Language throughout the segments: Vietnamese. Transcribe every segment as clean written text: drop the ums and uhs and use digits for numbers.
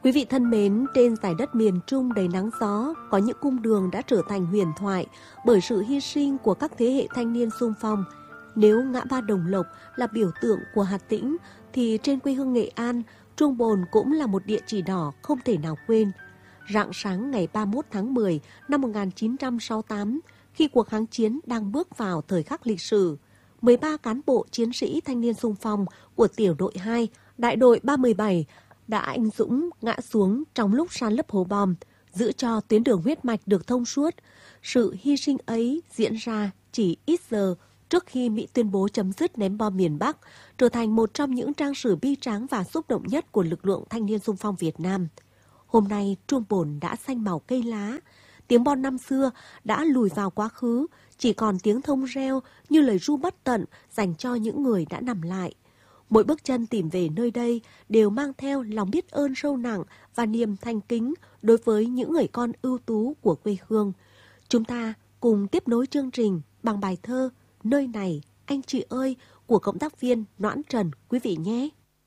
Quý vị thân mến, trên dải đất miền Trung đầy nắng gió, có những cung đường đã trở thành huyền thoại bởi sự hy sinh của các thế hệ thanh niên xung phong. Nếu ngã ba Đồng Lộc là biểu tượng của Hà Tĩnh, thì trên quê hương Nghệ An, Truông Bồn cũng là một địa chỉ đỏ không thể nào quên. Rạng sáng ngày 31 tháng 10 năm 1968, khi cuộc kháng chiến đang bước vào thời khắc lịch sử, 13 cán bộ chiến sĩ thanh niên xung phong của tiểu đội 2, đại đội 317 đã anh dũng ngã xuống trong lúc san lấp hố bom, giữ cho tuyến đường huyết mạch được thông suốt. Sự hy sinh ấy diễn ra chỉ ít giờ trước khi Mỹ tuyên bố chấm dứt ném bom miền Bắc, trở thành một trong những trang sử bi tráng và xúc động nhất của lực lượng thanh niên xung phong Việt Nam. Hôm nay, Truông Bồn đã xanh màu cây lá, tiếng bon năm xưa đã lùi vào quá khứ, chỉ còn tiếng thông reo như lời ru bất tận dành cho những người đã nằm lại. Mỗi bước chân tìm về nơi đây đều mang theo lòng biết ơn sâu nặng và niềm thanh kính đối với những người con ưu tú của quê hương. Chúng ta cùng tiếp nối chương trình bằng bài thơ Nơi này, anh chị ơi của cộng tác viên Noãn Trần, quý vị nhé.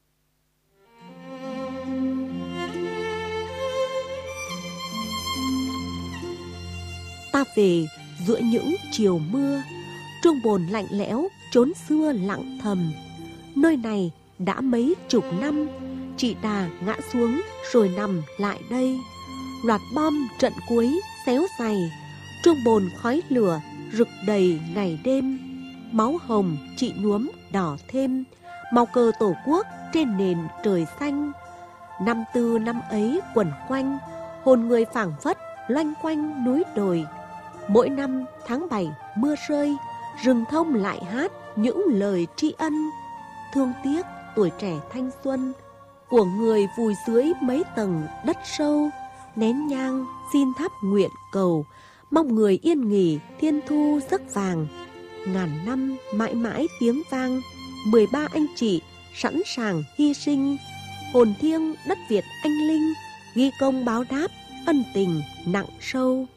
Ta về giữa những chiều mưa, Truông Bồn lạnh lẽo, chốn xưa lặng thầm. Nơi này đã mấy chục năm, chị Đà ngã xuống rồi nằm lại đây. Loạt bom trận cuối xéo dày, Truông Bồn khói lửa rực đầy ngày đêm. Máu hồng chị nhuốm đỏ thêm, màu cờ tổ quốc trên nền trời xanh. Năm tư năm ấy quẩn quanh, hồn người phảng phất loanh quanh núi đồi. Mỗi năm tháng 7 mưa rơi, rừng thông lại hát những lời tri ân. Thương tiếc tuổi trẻ thanh xuân của người vùi dưới mấy tầng đất sâu, nén nhang xin thắp nguyện cầu, mong người yên nghỉ thiên thu giấc vàng. Ngàn năm mãi mãi tiếng vang, 13 anh chị sẵn sàng hy sinh, hồn thiêng đất Việt anh linh, ghi công báo đáp ân tình nặng sâu.